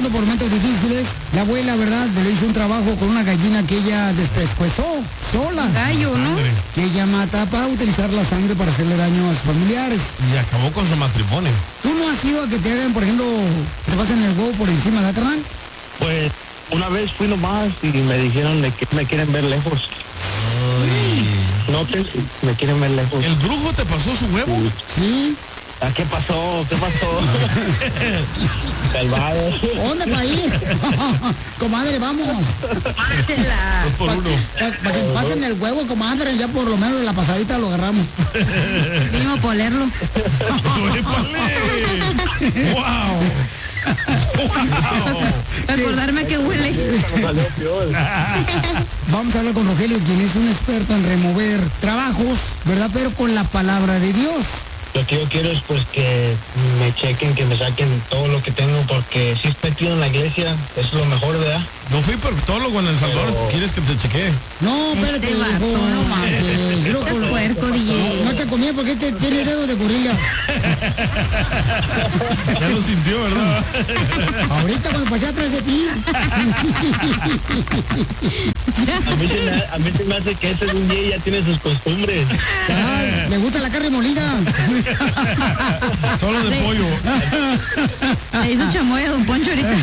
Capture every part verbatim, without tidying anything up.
pasando por momentos difíciles, la abuela, ¿verdad?, le hizo un trabajo con una gallina que ella despescuezó sola. Gallo, ¿no? Que ella mata para utilizar la sangre para hacerle daño a sus familiares. Y acabó con su matrimonio. ¿Tú no has ido a que te hagan, por ejemplo, te pasen el huevo por encima, ¿da, carnal? Pues una vez fui nomás y me dijeron de que me quieren ver lejos. Ay. No te, me quieren ver lejos. ¿El brujo te pasó su huevo? Sí. ¿A qué pasó? ¿Qué pasó? Salvado. ¿Dónde para ir? Comadre, vamos. Dos por uno. Para pa que pasen el huevo, comadre, ya por lo menos de la pasadita lo agarramos. Vimos por leerlo. ¡Wow! Para acordarme que huele. Vamos a hablar con Rogelio, quien es un experto en remover trabajos, ¿verdad? Pero con la palabra de Dios. Lo que yo quiero es pues que me chequen, que me saquen todo lo que tengo, porque si estoy metido en la iglesia, es lo mejor, ¿verdad? No fui proctólogo en El Salvador, Pero... ¿quieres que te chequee? No, espérate, Este hijo, vato. no mames. Loco, Estás puerco, D J. No, no te comí porque este tiene dedos de gorila. Ya lo sintió, ¿verdad? Ahorita cuando pasé atrás de ti. A mí, se me, a mí se me hace que ese D J ya tiene sus costumbres. Ah, me gusta la carne molida. Solo de Sí. pollo. Le hizo chamoy a Don Poncho ahorita.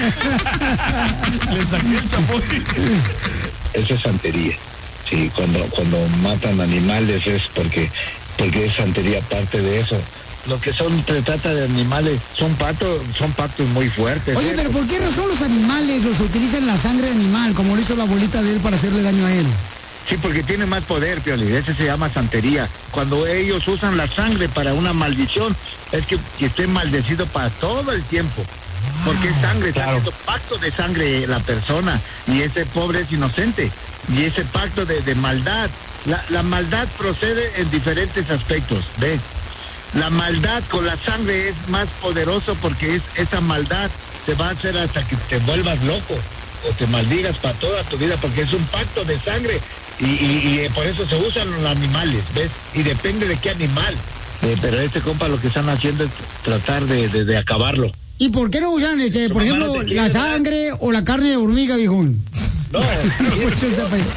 Le saqué el chapoy. Eso es santería. Sí, cuando cuando matan animales es porque porque es santería parte de eso. Lo que son, se trata de animales, son pactos, son pactos muy fuertes. Oye, ¿eh? pero ¿por qué razón los animales los utilizan la sangre de animal, como lo hizo la abuelita de él para hacerle daño a él? Sí, porque tiene más poder, Pioli, ese se llama santería. Cuando ellos usan la sangre para una maldición, es que, que esté maldecido para todo el tiempo. Porque es sangre, está haciendo pacto de sangre la persona, y ese pobre es inocente. Y ese pacto de, de maldad, la, la maldad procede en diferentes aspectos, ¿ves? La maldad con la sangre es más poderoso porque es esa maldad te va a hacer hasta que te vuelvas loco o te maldigas para toda tu vida, porque es un pacto de sangre y, y, y por eso se usan los animales, ¿ves? Y depende de qué animal. Eh, pero este compa lo que están haciendo es tratar de, de, de acabarlo. ¿Y por qué no usan, este, por ejemplo, Mamá, no te la quiere, sangre ¿verdad? O la carne de hormiga, viejón? No, Mucho ese pe-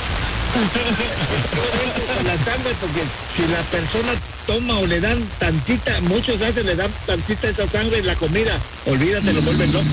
la sangre, porque si la persona toma o le dan tantita, muchos veces le dan tantita esa sangre en la comida, olvídate, lo vuelven loco.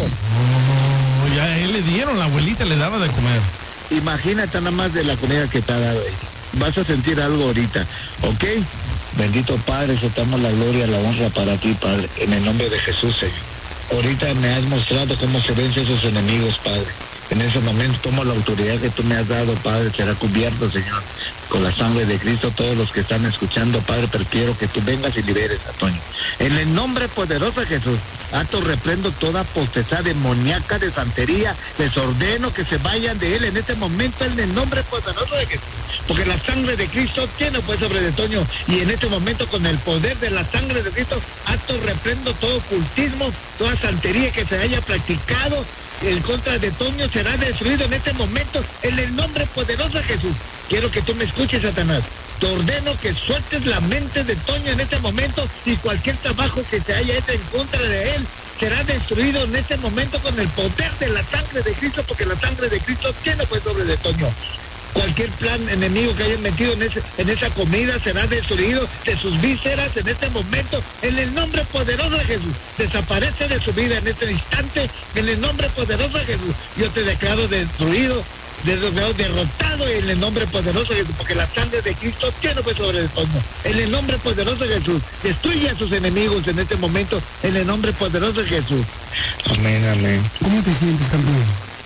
Oh, ya a él le dieron, la abuelita le daba de comer. Imagínate nada más de la comida que te ha dado ahí. Vas a sentir algo ahorita, ¿ok? Bendito Padre, soltamos la gloria, la honra para ti, Padre, en el nombre de Jesús, Señor. Ahorita me has mostrado cómo se vencen esos enemigos, Padre. En ese momento tomo la autoridad que tú me has dado, Padre, será cubierto, Señor, con la sangre de Cristo, todos los que están escuchando, Padre, pero quiero que tú vengas y liberes a Toño. En el nombre poderoso de Jesús, alto reprendo toda potestad demoníaca de santería, les ordeno que se vayan de él en este momento, en el nombre poderoso de Jesús, porque la sangre de Cristo tiene pues sobre de Toño, y en este momento con el poder de la sangre de Cristo, alto reprendo todo ocultismo, toda santería que se haya practicado en contra de Toño será destruido en este momento en el nombre poderoso de Jesús. Quiero que tú me escuches, Satanás. Te ordeno que sueltes la mente de Toño en este momento, y cualquier trabajo que se haya hecho en contra de él será destruido en este momento con el poder de la sangre de Cristo, porque la sangre de Cristo tiene pues sobre de Toño. Cualquier plan enemigo que hayan metido en, ese, en esa comida será destruido de sus vísceras en este momento, en el nombre poderoso de Jesús. Desaparece de su vida en este instante, en el nombre poderoso de Jesús. Yo te declaro destruido, declaro derrotado en el nombre poderoso de Jesús, porque la sangre de Cristo tiene pues sobre el Toño. En el nombre poderoso de Jesús, destruye a sus enemigos en este momento, en el nombre poderoso de Jesús. Amén, amén. ¿Cómo te sientes, campeón?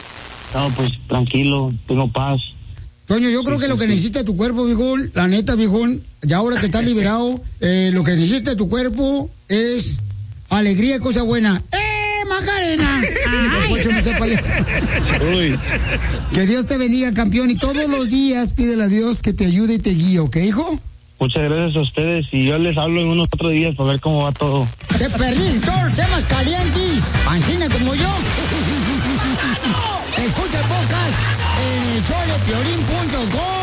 No, pues tranquilo, tengo paz. Toño, yo creo que lo que necesita tu cuerpo, viejón, la neta, viejón, ya ahora que estás liberado, eh, lo que necesita tu cuerpo es alegría y cosa buena. ¡Eh, Macarena! No, Poncho, no sea payaso. Uy. Que Dios te bendiga, campeón, y todos los días pídele a Dios que te ayude y te guíe, ¿ok, hijo? Muchas gracias a ustedes, y yo les hablo en unos otros días para ver cómo va todo. Te perdiste todos los temas calientes, pancina como yo. Escucha el podcast en el show de piolín punto com.